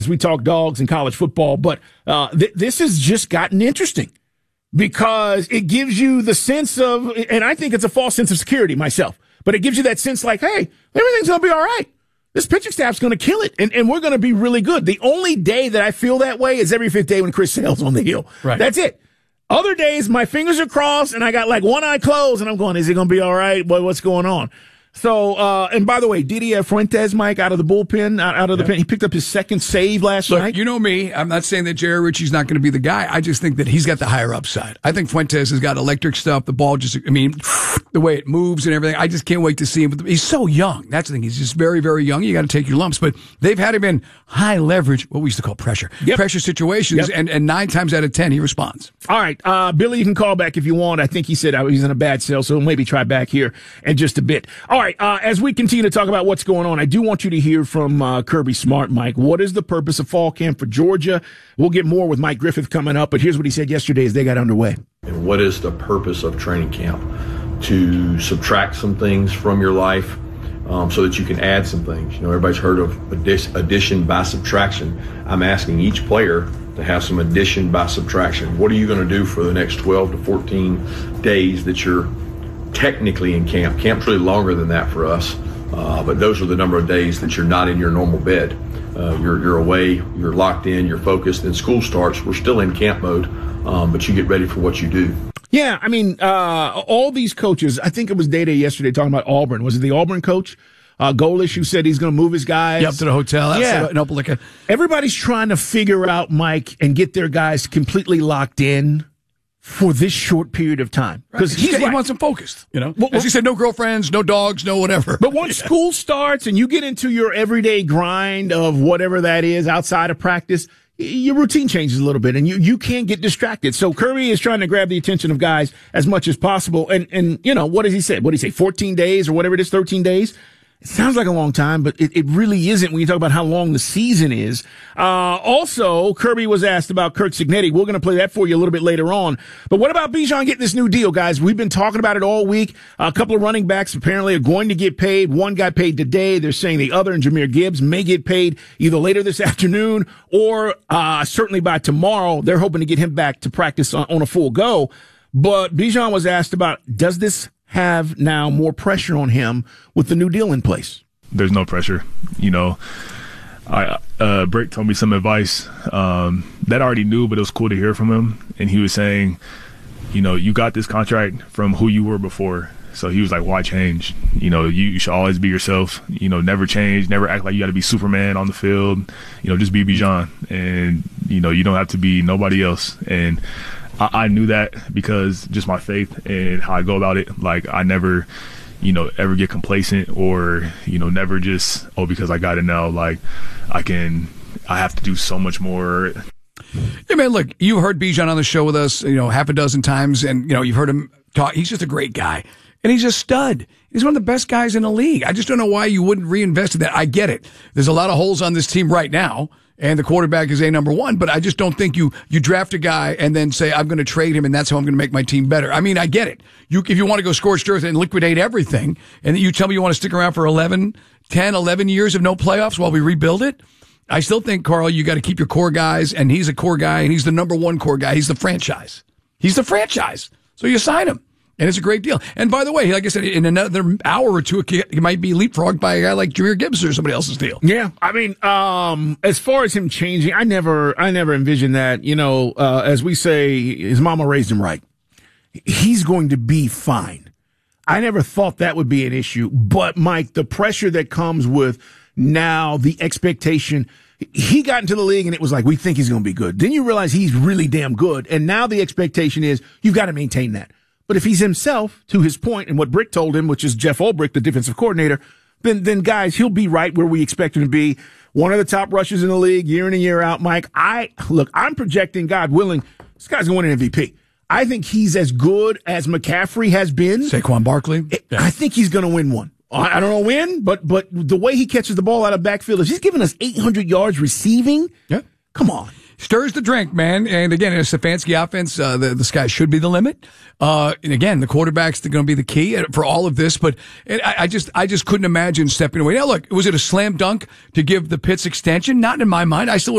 as we talk dogs in college football, but this has just gotten interesting because it gives you the sense of, and I think it's a false sense of security myself, but it gives you that sense like, hey, everything's going to be all right. This pitching staff's going to kill it, and we're going to be really good. The only day that I feel that way is every fifth day when Chris Sale's on the hill. Right. That's it. Other days, my fingers are crossed, and I got like one eye closed, and I'm going, is it going to be all right? Boy, what's going on? So, and by the way, Didier Fuentes, Mike, out of the bullpen, out of the pen, he picked up his second save last night. You know me. I'm not saying that Jerry Ritchie's not going to be the guy. I just think that he's got the higher upside. I think Fuentes has got electric stuff. The ball just, the way it moves and everything. I just can't wait to see him. He's so young. That's the thing. He's just very, very young. You got to take your lumps. But they've had him in high leverage, what we used to call pressure. Yep. Pressure situations, Yep. and 9 times out of 10, he responds. All right, Billy, you can call back if you want. I think he said he's in a bad cell, so maybe try back here in just a bit. All right, as we continue to talk about what's going on, I do want you to hear from Kirby Smart, Mike. What is the purpose of fall camp for Georgia? We'll get more with Mike Griffith coming up, but here's what he said yesterday as they got underway. And what is the purpose of training camp? To subtract some things from your life so that you can add some things. You know, everybody's heard of addition by subtraction. I'm asking each player to have some addition by subtraction. What are you going to do for the next 12 to 14 days that you're technically in camp? Camp's really longer than that for us, but those are the number of days that you're not in your normal bed. You're away, you're locked in, you're focused, and school starts. We're still in camp mode, but you get ready for what you do. Yeah, I mean, all these coaches, I think it was Day yesterday talking about Auburn. Was it the Auburn coach? Golish, who said he's going to move his guys. Up to the hotel. Yeah. In Opelika. Everybody's trying to figure out, Mike, and get their guys completely locked in for this short period of time. Because he wants them focused, you know. As he said, no girlfriends, no dogs, no whatever. But once school starts and you get into your everyday grind of whatever that is outside of practice, your routine changes a little bit and you can't get distracted. So Kirby is trying to grab the attention of guys as much as possible. And you know, what does he say? What did he say? 14 days or whatever it is, 13 days? It sounds like a long time, but it really isn't when you talk about how long the season is. Also, Kirby was asked about Kirk Cignetti. We're going to play that for you a little bit later on. But what about Bijan getting this new deal, guys? We've been talking about it all week. A couple of running backs apparently are going to get paid. One got paid today. They're saying the other, and Jahmyr Gibbs, may get paid either later this afternoon or certainly by tomorrow. They're hoping to get him back to practice on a full go. But Bijan was asked about, does this have now more pressure on him with the new deal in place? There's no pressure. You know, Brick told me some advice that I already knew, but it was cool to hear from him. And he was saying, you know, you got this contract from who you were before. So he was like, why change? You know, you should always be yourself. You know, never change, never act like you got to be Superman on the field. You know, just be Bijan. And, you know, you don't have to be nobody else. And I knew that because just my faith and how I go about it. Like, I never, you know, ever get complacent or, you know, never just, because I got it now. Like, I have to do so much more. Yeah, man, look, you heard Bijan on the show with us, you know, half a dozen times, and, you know, you've heard him talk. He's just a great guy. And he's a stud. He's one of the best guys in the league. I just don't know why you wouldn't reinvest in that. I get it. There's a lot of holes on this team right now, and the quarterback is number one, but I just don't think you draft a guy and then say, I'm going to trade him and that's how I'm going to make my team better. I mean, I get it. If you want to go scorched earth and liquidate everything, and you tell me you want to stick around for 11 years of no playoffs while we rebuild it, I still think, Carl, you got to keep your core guys, and he's a core guy, and he's the number one core guy. He's the franchise. So you sign him. And it's a great deal. And by the way, like I said, in another hour or two, he might be leapfrogged by a guy like Jahmyr Gibbs or somebody else's deal. Yeah. I mean, as far as him changing, I never envisioned that. You know, as we say, his mama raised him right. He's going to be fine. I never thought that would be an issue. But, Mike, the pressure that comes with now the expectation, he got into the league and it was like, we think he's going to be good. Then you realize he's really damn good. And now the expectation is you've got to maintain that. But if he's himself, to his point, and what Brick told him, which is Jeff Ulbrich, the defensive coordinator, then guys, he'll be right where we expect him to be. One of the top rushers in the league, year in and year out, Mike. I'm projecting, God willing, this guy's going to win an MVP. I think he's as good as McCaffrey has been. Saquon Barkley. I think he's going to win one. I don't know when, but the way he catches the ball out of backfield, if he's giving us 800 yards receiving, yeah, come on. stirs the drink, man. And again, in a Stefanski offense, the sky should be the limit. And again, the quarterback's going to be the key for all of this. But I just couldn't imagine stepping away. Now, look, was it a slam dunk to give the Pitts extension? Not in my mind. I still would